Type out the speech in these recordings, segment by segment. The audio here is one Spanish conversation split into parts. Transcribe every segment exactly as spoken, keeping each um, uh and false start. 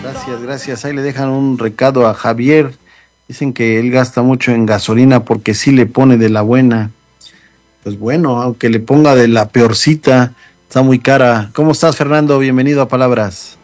Gracias, gracias. Ahí le dejan un recado a Javier. Dicen que él gasta mucho en gasolina porque sí le pone de la buena. Pues bueno, aunque le ponga de la peorcita, está muy cara. ¿Cómo estás, Fernando? Bienvenido a Palabras.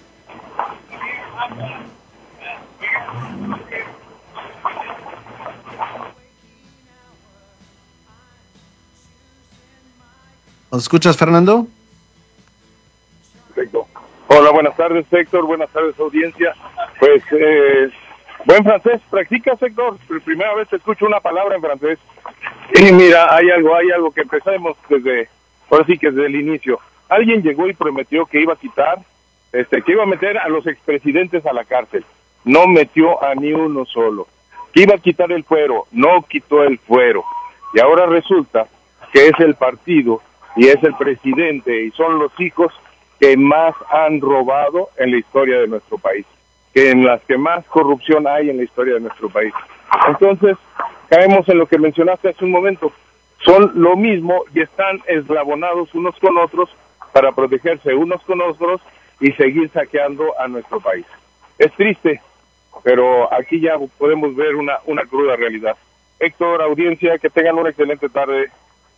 ¿Nos escuchas, Fernando? Perfecto. Hola, buenas tardes, Héctor. Buenas tardes, audiencia. Pues, eh, buen francés. ¿Practicas, Héctor? Por primera vez te escucho una palabra en francés. Y mira, hay algo, hay algo que empezamos desde, ahora sí que desde el inicio. Alguien llegó y prometió que iba a quitar, este, que iba a meter a los expresidentes a la cárcel. No metió a ni uno solo. Que iba a quitar el fuero. No quitó el fuero. Y ahora resulta que es el partido y es el presidente y son los hijos que más han robado en la historia de nuestro país, que en las que más corrupción hay en la historia de nuestro país. Entonces, caemos en lo que mencionaste hace un momento. Son lo mismo y están eslabonados unos con otros para protegerse unos con otros y seguir saqueando a nuestro país. Es triste, pero aquí ya podemos ver una, una cruda realidad. Héctor, audiencia, que tengan una excelente tarde.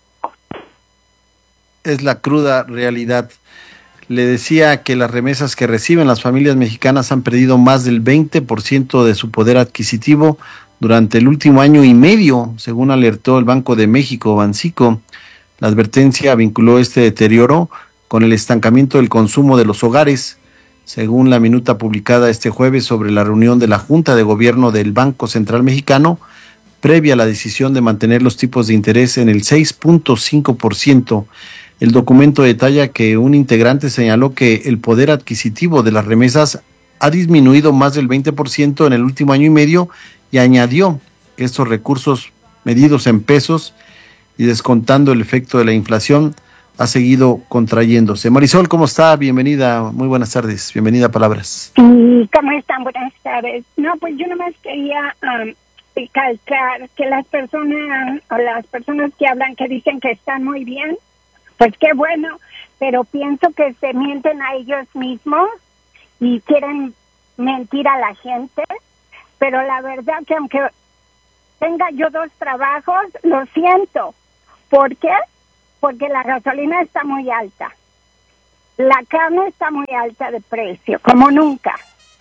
Es la cruda realidad. Le decía que las remesas que reciben las familias mexicanas han perdido más del veinte por ciento de su poder adquisitivo durante el último año y medio, según alertó el Banco de México, Banxico. La advertencia vinculó este deterioro con el estancamiento del consumo de los hogares, según la minuta publicada este jueves sobre la reunión de la Junta de Gobierno del Banco Central Mexicano, previa a la decisión de mantener los tipos de interés en el seis punto cinco por ciento. El documento detalla que un integrante señaló que el poder adquisitivo de las remesas ha disminuido más del veinte por ciento en el último año y medio y añadió que estos recursos medidos en pesos y descontando el efecto de la inflación ha seguido contrayéndose. Marisol, ¿cómo está? Bienvenida, muy buenas tardes, bienvenida a Palabras. Sí, ¿cómo están? Buenas tardes. No, pues yo nomás quería um, recalcar que las personas, o las personas que hablan que dicen que están muy bien, pues qué bueno, pero pienso que se mienten a ellos mismos y quieren mentir a la gente, pero la verdad que aunque tenga yo dos trabajos, lo siento. ¿Por qué? Porque la gasolina está muy alta, la carne está muy alta de precio, como nunca.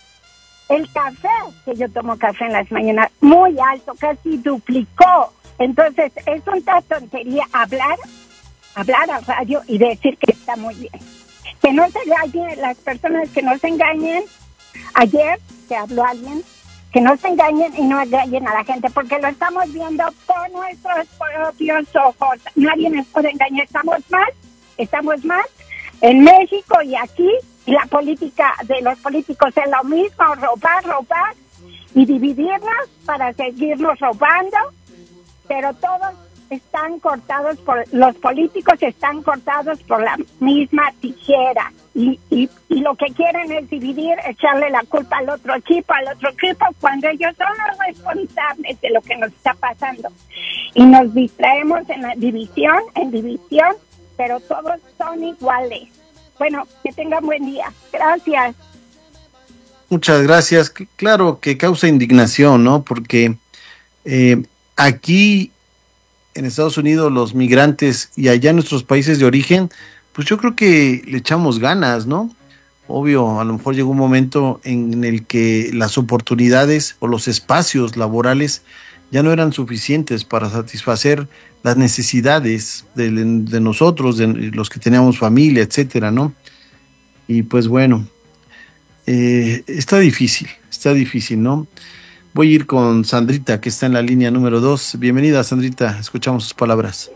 El café, que yo tomo café en las mañanas, muy alto, casi duplicó. Entonces, es una tontería hablar hablar a radio y decir que está muy bien. Que no se engañen las personas, que no se engañen. Ayer se habló alguien, que no se engañen y no engañen a la gente, porque lo estamos viendo por nuestros propios ojos. Nadie nos puede engañar. Estamos mal, estamos mal en México y aquí, y la política de los políticos es lo mismo, robar, robar y dividirnos para seguirnos robando, pero todos están cortados por, los políticos están cortados por la misma tijera y, y, y lo que quieren es dividir, echarle la culpa al otro equipo, al otro equipo, cuando ellos son los responsables de lo que nos está pasando. Y nos distraemos en la división, en división, pero todos son iguales. Bueno, que tengan buen día. Gracias. Muchas gracias. Claro que causa indignación, ¿no? Porque eh, aquí en Estados Unidos los migrantes y allá en nuestros países de origen, pues yo creo que le echamos ganas, ¿no? Obvio, a lo mejor llegó un momento en el que las oportunidades o los espacios laborales ya no eran suficientes para satisfacer las necesidades de, de nosotros, de los que teníamos familia, etcétera, ¿no? Y pues bueno, eh, está difícil, está difícil, ¿no? Voy a ir con Sandrita, que está en la línea número dos. Bienvenida, Sandrita, escuchamos sus palabras.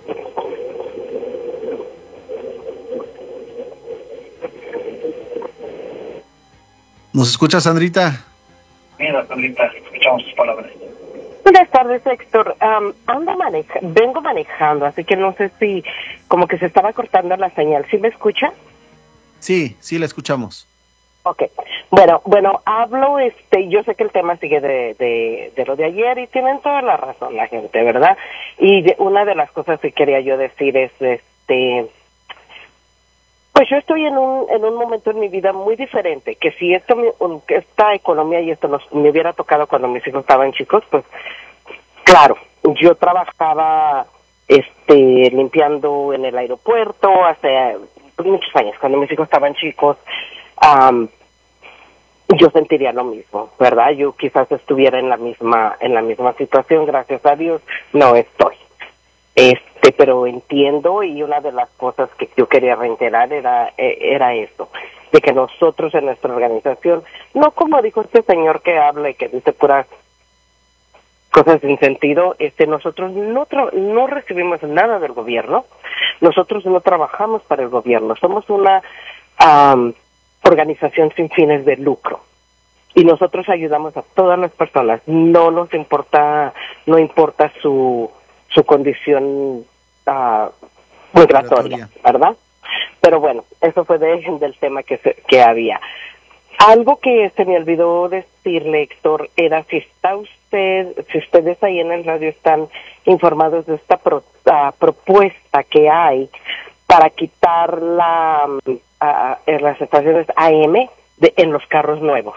¿Nos escucha, Sandrita? Mira, Sandrita, escuchamos sus palabras. Buenas tardes, Héctor. Um, ando maneja vengo manejando, así que no sé si como que se estaba cortando la señal. ¿Sí me escucha? Sí, sí la escuchamos. Okay. Bueno, bueno, hablo, este, yo sé que el tema sigue de, de, de lo de ayer y tienen toda la razón la gente, ¿verdad? Y de, una de las cosas que quería yo decir es, este, Pues yo estoy en un en un momento en mi vida muy diferente, que si esto me- un- que esta economía y esto nos, me hubiera tocado cuando mis hijos estaban chicos, pues claro, yo trabajaba este limpiando en el aeropuerto hace pues, muchos años, cuando mis hijos estaban chicos, am, yo sentiría lo mismo, ¿verdad? Yo quizás estuviera en la misma en la misma situación, gracias a Dios no estoy. Este, pero entiendo, y una de las cosas que yo quería reiterar era eh, era eso, de que nosotros en nuestra organización, no como dijo este señor que habla y que dice puras cosas sin sentido, este, nosotros no tra- no recibimos nada del gobierno, nosotros no trabajamos para el gobierno, somos una am, organización sin fines de lucro. Y nosotros ayudamos a todas las personas, no nos importa, no importa su su condición uh, migratoria, ¿verdad? Pero bueno, eso fue de, del tema que se, que había. Algo que se me olvidó decirle, Héctor, era si está usted, si ustedes ahí en el radio están informados de esta pro, uh, propuesta que hay para quitar la uh, uh, las estaciones A M de, en los carros nuevos.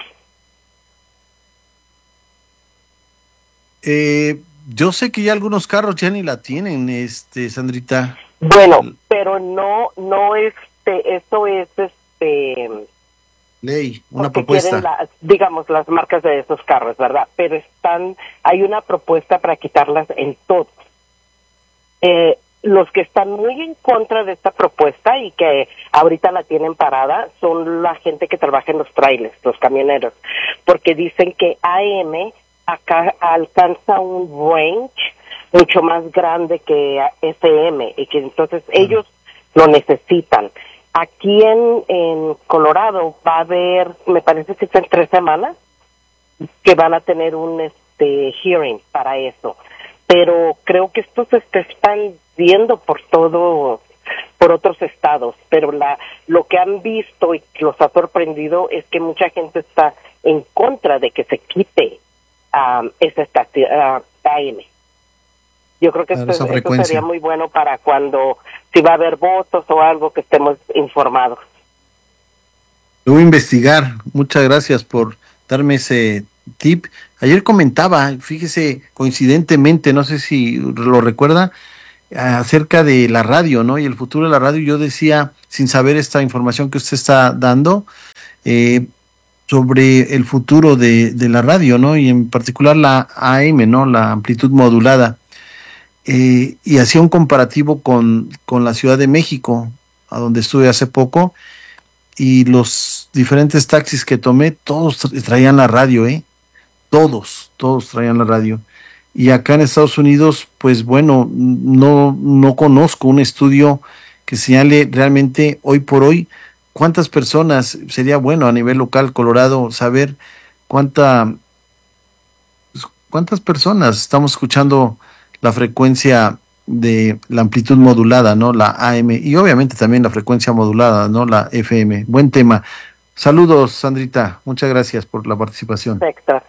Eh, yo sé que ya algunos carros ya ni la tienen, este, Sandrita. Bueno, pero no, no este, eso es este ley, una porque propuesta. quieren la, digamos las marcas de esos carros, ¿verdad? Pero están, hay una propuesta para quitarlas en todos. Eh, los que están muy en contra de esta propuesta y que ahorita la tienen parada son la gente que trabaja en los trailers, los camioneros, porque dicen que A M acá alcanza un range mucho más grande que F M y que entonces uh-huh. ellos lo necesitan. Aquí en, en Colorado va a haber, me parece que es en tres semanas, que van a tener un este hearing para eso. Pero creo que esto se está expandiendo por todo, por otros estados. Pero la lo que han visto y que los ha sorprendido es que mucha gente está en contra de que se quite um, esa estación uh, A M. Yo creo que esto, esto sería muy bueno para cuando, si va a haber votos o algo, que estemos informados. Lo voy a investigar. Muchas gracias por darme ese tip. Ayer comentaba, fíjese, coincidentemente, no sé si lo recuerda, acerca de la radio, ¿no? Y el futuro de la radio. Yo decía, sin saber esta información que usted está dando, eh, sobre el futuro de, de la radio, ¿no? Y en particular la A M, ¿no? La amplitud modulada. Eh, y hacía un comparativo con, con la Ciudad de México, a donde estuve hace poco, y los diferentes taxis que tomé, todos traían la radio, ¿eh? Todos, todos traían la radio. Y acá en Estados Unidos, pues bueno, no, no conozco un estudio que señale realmente hoy por hoy cuántas personas, sería bueno a nivel local, Colorado, saber cuánta, cuántas personas estamos escuchando la frecuencia de la amplitud modulada, ¿no? La A M, y obviamente también la frecuencia modulada, ¿no? La F M. Buen tema. Saludos, Sandrita. Muchas gracias por la participación. Perfecto.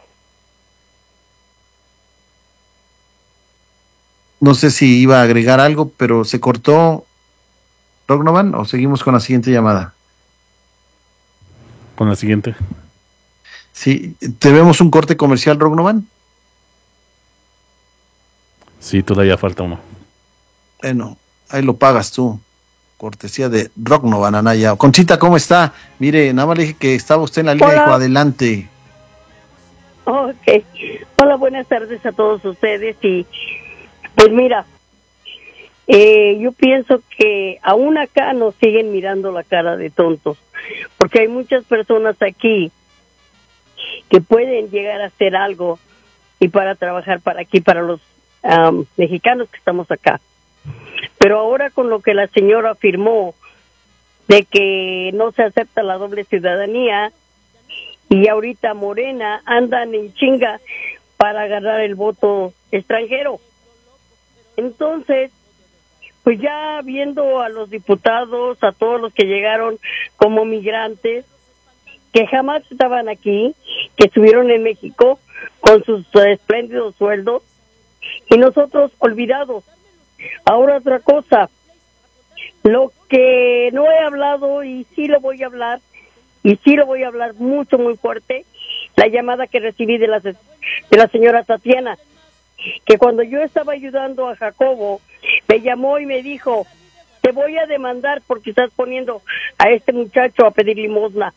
No sé si iba a agregar algo, pero se cortó, Rognovan, o seguimos con la siguiente llamada. Con la siguiente. Sí, ¿tenemos un corte comercial, Rognovan? Sí, todavía falta uno. Bueno, ahí lo pagas tú. Cortesía de Rognovan, Anaya. Conchita, ¿cómo está? Mire, nada más le dije que estaba usted en la línea. Dijo, adelante. Ok. Hola, buenas tardes a todos ustedes. Y pues mira, eh, yo pienso que aún acá nos siguen mirando la cara de tontos, porque hay muchas personas aquí que pueden llegar a hacer algo y para trabajar para aquí, para los Um, mexicanos que estamos acá. Pero ahora con lo que la señora afirmó de que no se acepta la doble ciudadanía y ahorita Morena andan en chinga para agarrar el voto extranjero. Entonces, pues ya viendo a los diputados, a todos los que llegaron como migrantes, que jamás estaban aquí, que estuvieron en México con sus uh, espléndidos sueldos, y nosotros olvidados. Ahora otra cosa, Lo que no he hablado, y sí lo voy a hablar, y sí lo voy a hablar mucho, muy fuerte, la llamada que recibí de la, de la señora Tatiana, que cuando yo estaba ayudando a Jacobo, me llamó y me dijo, te voy a demandar porque estás poniendo a este muchacho a pedir limosna.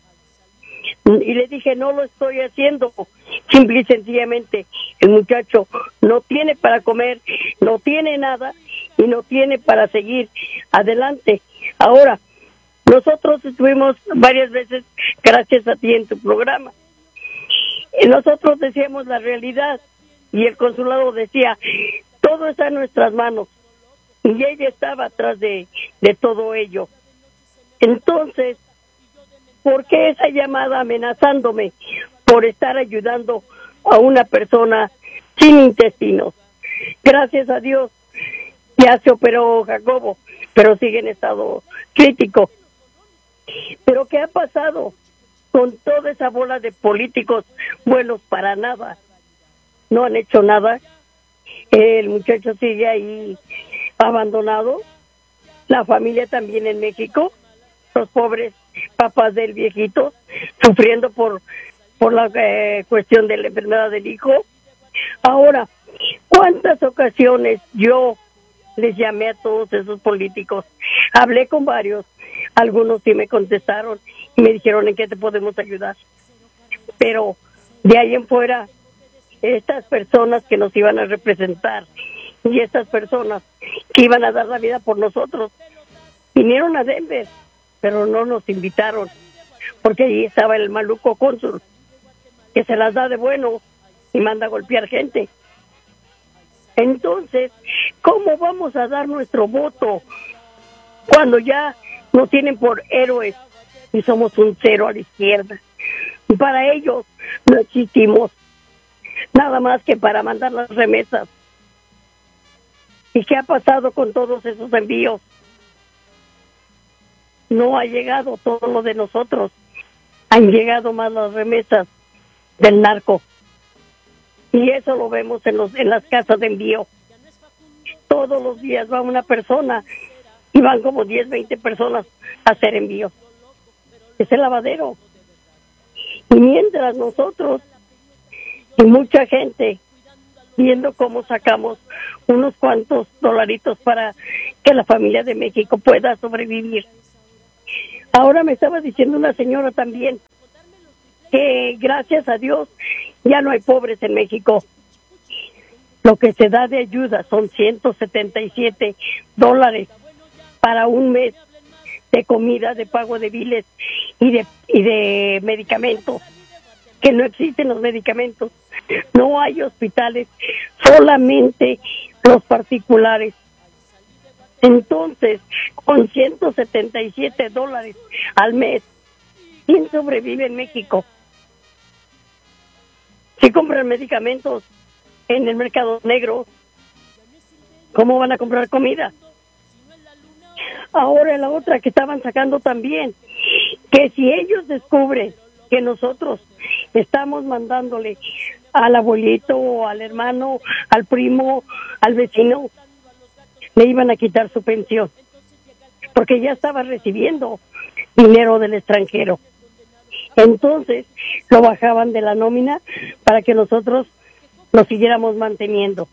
Y le dije, no lo estoy haciendo, simple y sencillamente el muchacho no tiene para comer, no tiene nada y no tiene para seguir adelante. Ahora, nosotros estuvimos varias veces, gracias a ti en tu programa, y nosotros decíamos la realidad y el consulado decía, todo está en nuestras manos, y ella estaba atrás de, de todo ello. Entonces, ¿por qué esa llamada amenazándome por estar ayudando a una persona sin intestinos? Gracias a Dios, ya se operó Jacobo, pero sigue en estado crítico. ¿Pero qué ha pasado con toda esa bola de políticos buenos para nada? No han hecho nada. El muchacho sigue ahí abandonado. La familia también en México. Los pobres papás del viejito sufriendo por por la eh, cuestión de la enfermedad del hijo. Ahora, ¿cuántas ocasiones yo les llamé a todos esos políticos? Hablé con varios, algunos sí me contestaron y me dijeron en qué te podemos ayudar. Pero de ahí en fuera, estas personas que nos iban a representar y estas personas que iban a dar la vida por nosotros, vinieron a Denver, pero no nos invitaron, porque allí estaba el maluco cónsul, que se las da de bueno y manda a golpear gente. Entonces, ¿cómo vamos a dar nuestro voto cuando ya nos tienen por héroes y somos un cero a la izquierda? Para ellos no existimos, nada más que para mandar las remesas. ¿Y qué ha pasado con todos esos envíos? No ha llegado todo lo de nosotros, han llegado más las remesas del narco. Y eso lo vemos en los en las casas de envío. Todos los días va una persona y van como diez, veinte personas a hacer envío. Es el lavadero. Y mientras nosotros y mucha gente viendo cómo sacamos unos cuantos dolaritos para que la familia de México pueda sobrevivir. Ahora me estaba diciendo una señora también que gracias a Dios ya no hay pobres en México. Lo que se da de ayuda son ciento setenta y siete dólares para un mes de comida, de pago de biles y de, y de medicamentos, que no existen los medicamentos. No hay hospitales, solamente los particulares. Entonces, con ciento setenta y siete dólares al mes, ¿quién sobrevive en México? Si compran medicamentos en el mercado negro, ¿cómo van a comprar comida? Ahora la otra que estaban sacando también, que si ellos descubren que nosotros estamos mandándole al abuelito, al hermano, al primo, al vecino, le iban a quitar su pensión, porque ya estaba recibiendo dinero del extranjero. Entonces lo bajaban de la nómina para que nosotros nos siguiéramos manteniendo.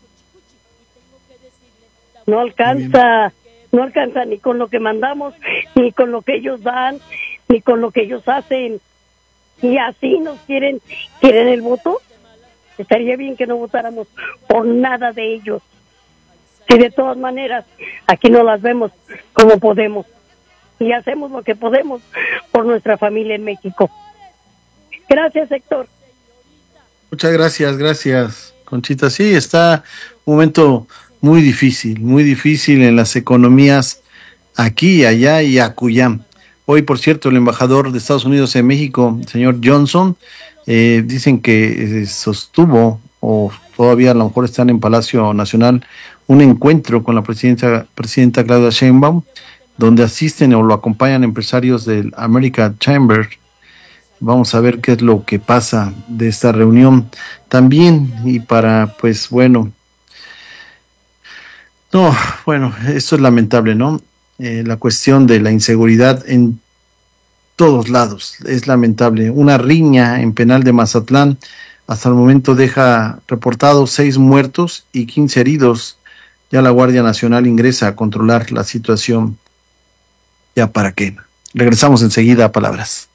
No alcanza, no alcanza ni con lo que mandamos, ni con lo que ellos dan, ni con lo que ellos hacen. Y así nos quieren, quieren el voto. Estaría bien que no votáramos por nada de ellos. Si de todas maneras aquí no las vemos como podemos y hacemos lo que podemos por nuestra familia en México. Gracias, Héctor. Muchas gracias, gracias, Conchita. Sí, está un momento muy difícil, muy difícil en las economías aquí, allá y acullá. Hoy, por cierto, el embajador de Estados Unidos en México, el señor Johnson, eh, dicen que eh, sostuvo, o todavía a lo mejor están en Palacio Nacional, un encuentro con la presidenta, presidenta Claudia Sheinbaum, donde asisten o lo acompañan empresarios del America Chamber. Vamos a ver qué es lo que pasa de esta reunión también. Y para, pues bueno, no, bueno, esto es lamentable, ¿no? eh, la cuestión de la inseguridad en todos lados. Es lamentable. Una riña en penal de Mazatlán hasta el momento deja reportados seis muertos y quince heridos. Ya la Guardia Nacional ingresa a controlar la situación. ¿Ya para qué? Regresamos enseguida a Palabras.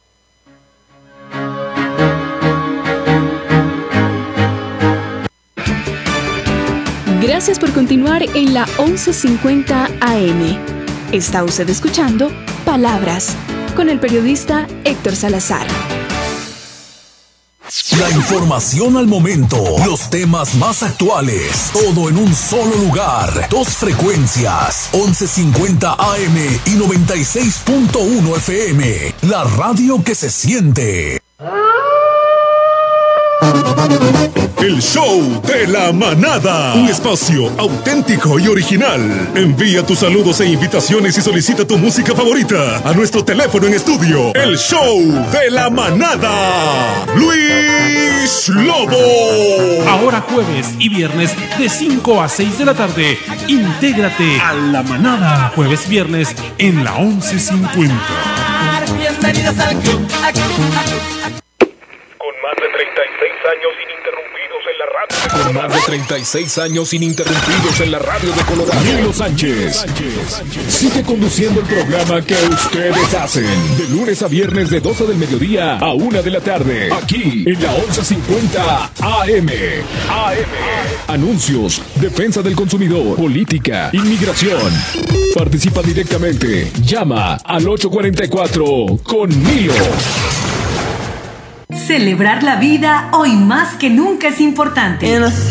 Gracias por continuar en la once cincuenta A M. Está usted escuchando Palabras con el periodista Héctor Salazar. La información al momento, los temas más actuales, todo en un solo lugar. Dos frecuencias, once cincuenta A M y noventa y seis punto uno F M. La radio que se siente. El show de la manada. Un espacio auténtico y original. Envía tus saludos e invitaciones y solicita tu música favorita a nuestro teléfono en estudio. El show de la manada. Luis Lobo. Ahora jueves y viernes de cinco a seis de la tarde. Intégrate a la manada. Jueves, viernes en la once cincuenta. Bienvenidos al club. Al club, al club. Más de treinta y seis años ininterrumpidos en la radio. Con más de treinta y seis años ininterrumpidos en la radio de Colorado. Milo Sánchez sigue conduciendo el programa que ustedes hacen. De lunes a viernes de doce del mediodía a una de la tarde. Aquí en la once cincuenta A M. A M. Anuncios, defensa del consumidor, política, inmigración. Participa directamente. Llama al ocho cuatro cuatro con Milo. Celebrar la vida hoy más que nunca es importante.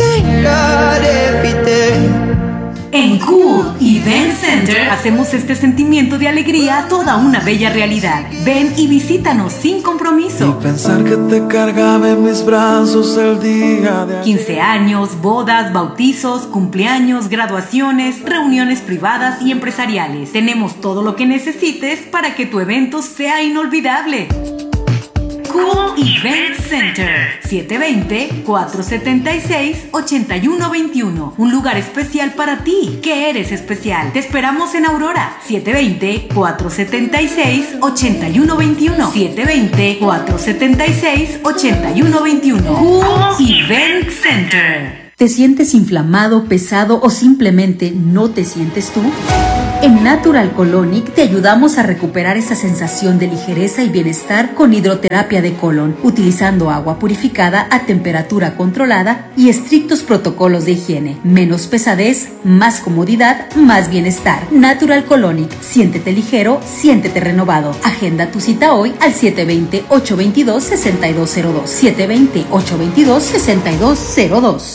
En Cool Event Center hacemos este sentimiento de alegría toda una bella realidad. Ven y visítanos sin compromiso. Y pensar que te cargaba en mis brazos el día de quince años, bodas, bautizos, cumpleaños, graduaciones, reuniones privadas y empresariales. Tenemos todo lo que necesites para que tu evento sea inolvidable. Cool Event Center, siete dos cero, cuatro siete seis, ocho uno dos uno. Un lugar especial para ti, que eres especial. Te esperamos en Aurora, siete dos cero, cuatro siete seis, ocho uno dos uno. siete dos cero, cuatro siete seis, ocho uno dos uno. Cool Event Center. ¿Te sientes inflamado, pesado o simplemente no te sientes tú? En Natural Colonic te ayudamos a recuperar esa sensación de ligereza y bienestar con hidroterapia de colon, utilizando agua purificada a temperatura controlada y estrictos protocolos de higiene. Menos pesadez, más comodidad, más bienestar. Natural Colonic, siéntete ligero, siéntete renovado. Agenda tu cita hoy al siete dos cero, ocho dos dos, seis dos cero dos. siete dos cero, ocho dos dos, seis dos cero dos.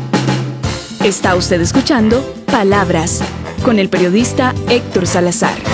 Está usted escuchando Palabras con el periodista Héctor Salazar.